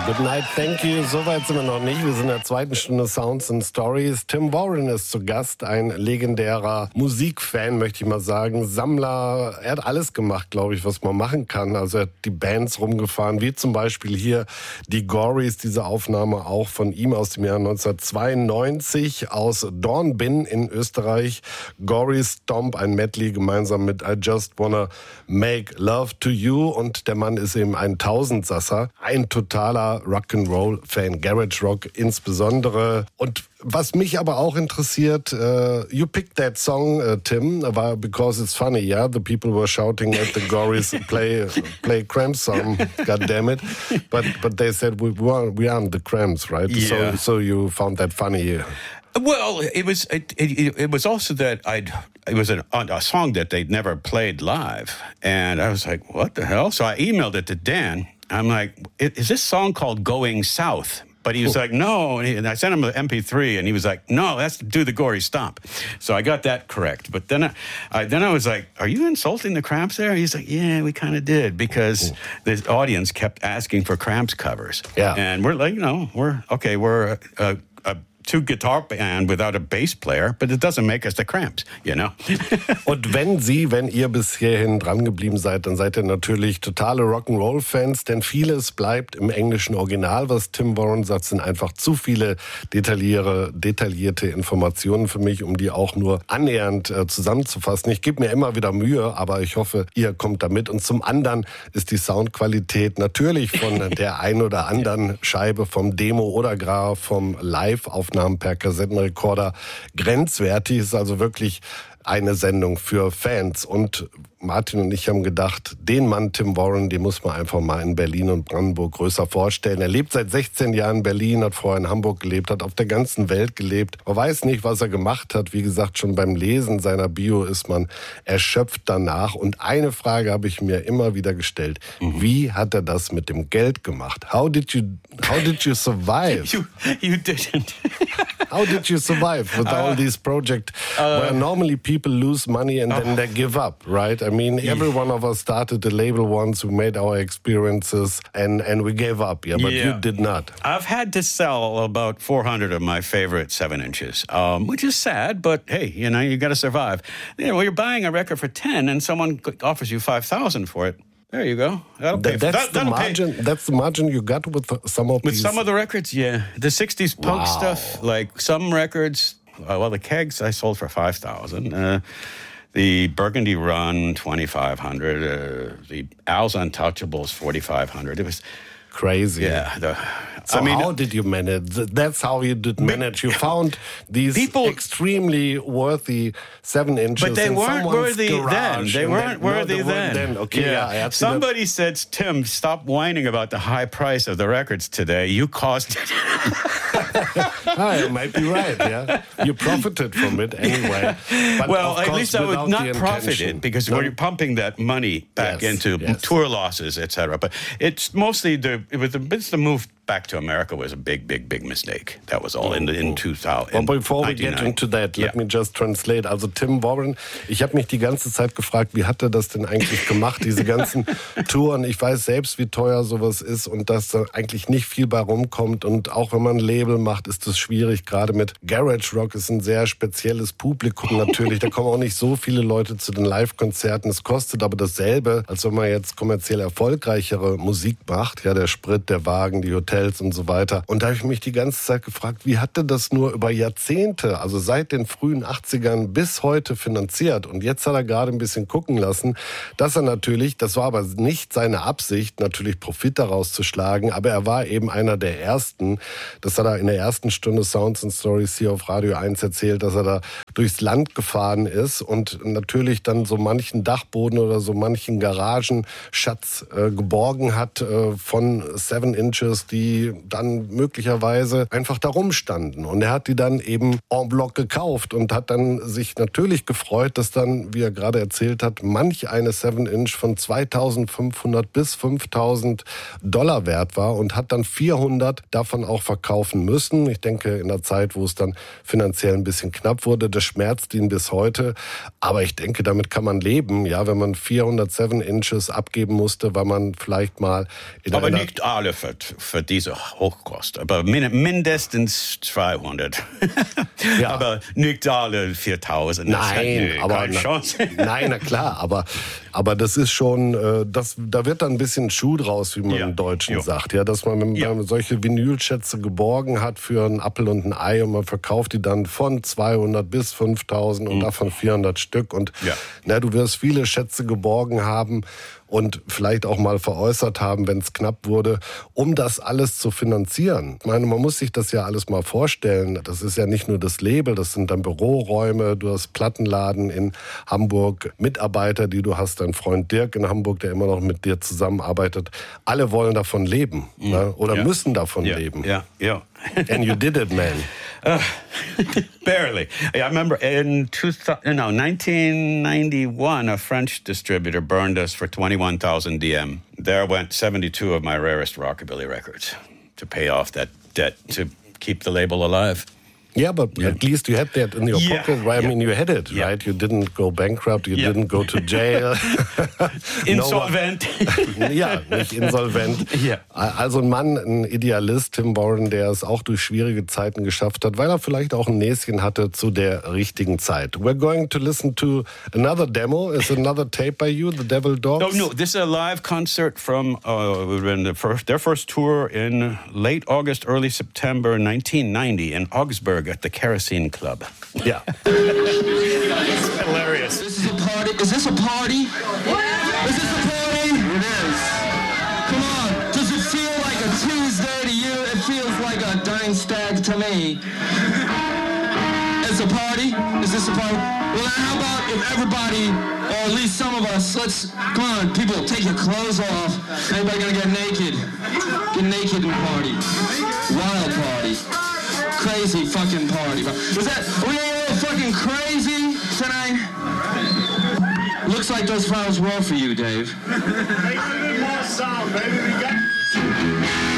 Good night, thank you. Soweit sind wir noch nicht. Wir sind in der zweiten Stunde Sounds and Stories. Tim Warren ist zu Gast, ein legendärer Musikfan, möchte ich mal sagen. Sammler, er hat alles gemacht, glaube ich, was man machen kann. Also er hat die Bands rumgefahren, wie zum Beispiel hier die Gories, diese Aufnahme auch von ihm aus dem Jahr 1992 aus Dornbirn in Österreich. Gories Stomp, ein Medley gemeinsam mit I Just Wanna Make Love to You. Und der Mann ist eben ein Tausendsasser, ein totaler Rock'n'Roll-Fan, Garage Rock insbesondere. Und was mich aber auch interessiert, you picked that song, Tim, because it's funny, yeah? The people were shouting at the Gories, play Cramps song, God damn it. But they said we aren't the Cramps, right? Yeah. So you found that funny. Well, it was also that it was a song that they'd never played live. And I was like, what the hell? So I emailed it to Dan. I'm like, is this song called Going South? But he was like, no. And I sent him an MP3, and he was like, no, that's Do the Gory Stomp. So I got that correct. But then I was like, are you insulting the Cramps there? He's like, yeah, we kind of did, because the audience kept asking for Cramps covers. Yeah. And we're like, we're a two-guitar band without a bass player, but it doesn't make us the Cramps, you know? Und wenn ihr bis hierhin dran geblieben seid, dann seid ihr natürlich totale Rock'n'Roll-Fans, denn vieles bleibt im englischen Original, was Tim Warren sagt, sind einfach zu viele detaillierte Informationen für mich, um die auch nur annähernd zusammenzufassen. Ich gebe mir immer wieder Mühe, aber ich hoffe, ihr kommt damit. Und zum anderen ist die Soundqualität natürlich von der ein oder anderen Scheibe vom Demo oder gar vom Live-Aufnahme per Kassettenrekorder grenzwertig. Ist also wirklich eine Sendung für Fans. Und Martin und ich haben gedacht, den Mann Tim Warren, den muss man einfach mal in Berlin und Brandenburg größer vorstellen. Er lebt seit 16 Jahren in Berlin, hat vorher in Hamburg gelebt, hat auf der ganzen Welt gelebt. Man weiß nicht, was er gemacht hat. Wie gesagt, schon beim Lesen seiner Bio ist man erschöpft danach. Und eine Frage habe ich mir immer wieder gestellt. Wie hat er das mit dem Geld gemacht? How did you survive? You didn't. How did you survive with all these projects where normally people lose money and then they give up, right? I mean, every one of us started a label once, we made our experiences and we gave up, but you did not. I've had to sell about 400 of my favorite 7-inches, which is sad, but hey, you got to survive. You're buying a record for 10 and someone offers you 5,000 for it. There you go. That's the margin you got with some of these. With some of the records, yeah. The 60s punk stuff, like some records, the Kegs I sold for 5,000. The Burgundy Run, 2,500. The Al's Untouchables, 4,500. It was crazy. Yeah. How did you manage? That's how you did manage. You found these extremely worthy 7-inches. But they weren't worthy then. They weren't worthy then. Okay, yeah. Somebody said, Tim, stop whining about the high price of the records today. You caused it. You might be right, yeah. You profited from it anyway. But at least I would not profited, because we're pumping that money back into tour losses, etc. But it's mostly the move back to America was a big mistake. That was all in 2000. But before we get into that, let me just translate. Also Tim Warren, ich habe mich die ganze Zeit gefragt, wie hat er das denn eigentlich gemacht, diese ganzen Touren? Ich weiß selbst, wie teuer sowas ist und dass da eigentlich nicht viel bei rumkommt. Und auch wenn man ein Label macht, ist das schwierig. Gerade mit Garage Rock ist ein sehr spezielles Publikum natürlich. Da kommen auch nicht so viele Leute zu den Live-Konzerten. Es kostet aber dasselbe, als wenn man jetzt kommerziell erfolgreichere Musik macht. Ja, der Sprit, der Wagen, die Hotels und so weiter. Und da habe ich mich die ganze Zeit gefragt, wie hat er das nur über Jahrzehnte, also seit den frühen 80ern bis heute finanziert? Und jetzt hat er gerade ein bisschen gucken lassen, dass er natürlich, das war aber nicht seine Absicht, natürlich Profit daraus zu schlagen, aber er war eben einer der Ersten. Das hat er in der ersten Stunde Sounds and Stories hier auf Radio 1 erzählt, dass er da durchs Land gefahren ist und natürlich dann so manchen Dachboden oder so manchen Garagenschatz geborgen hat von 7-Inches, die dann möglicherweise einfach da rumstanden. Und er hat die dann eben en bloc gekauft und hat dann sich natürlich gefreut, dass dann, wie er gerade erzählt hat, manch eine 7-Inch von 2.500 bis 5.000 Dollar wert war und hat dann 400 davon auch verkaufen müssen. Ich denke, in der Zeit, wo es dann finanziell ein bisschen knapp wurde, das schmerzt ihn bis heute. Aber ich denke, damit kann man leben, ja, wenn man 400 7-Inches abgeben musste, weil man vielleicht mal Aber nicht alle für diese diese Hochkost. Aber mindestens 200. Ja. Aber nicht alle 4000. Nein, aber nein, na klar, aber das ist schon, da wird dann ein bisschen Schuh draus, wie man im Deutschen sagt, ja, dass man solche Vinylschätze geborgen hat für einen Apfel und ein Ei und man verkauft die dann von 200 bis 5000 und davon 400 Stück und du wirst viele Schätze geborgen haben und vielleicht auch mal veräußert haben, wenn es knapp wurde, um das alles zu finanzieren. Ich meine, man muss sich das ja alles mal vorstellen. Das ist ja nicht nur das Label, das sind dann Büroräume, du hast Plattenladen in Hamburg, Mitarbeiter, die du hast, dein Freund Dirk in Hamburg, der immer noch mit dir zusammenarbeitet. Alle wollen davon leben oder müssen davon leben. Yeah. And you did it, man. Barely. I remember in 1991, a French distributor burned us for 21,000 DM. There went 72 of my rarest rockabilly records to pay off that debt to keep the label alive. Yeah, but at least you had that in your pocket. Right? I mean, you had it, right? You didn't go bankrupt, you didn't go to jail. Insolvent. Ja, nicht insolvent. Also ein Mann, ein Idealist, Tim Warren, der es auch durch schwierige Zeiten geschafft hat, weil er vielleicht auch ein Näschen hatte zu der richtigen Zeit. We're going to listen to another demo. Is another tape by you, The Devil Dogs? No, this is a live concert from their first tour in late August, early September 1990 in Augsburg at the Kerosene Club. Yeah. It's hilarious. This is a party. Is this a party? Is this a party? It is. Come on. Does it feel like a Tuesday to you? It feels like a dying stag to me. It's a party? Is this a party? Well, then how about if everybody, or at least some of us, come on, people, take your clothes off. Anybody gonna get naked? Get naked and party. Wild party. Crazy fucking party. Are we a little fucking crazy tonight? Looks like those flowers were for you, Dave. Make a little more sound, baby. We got...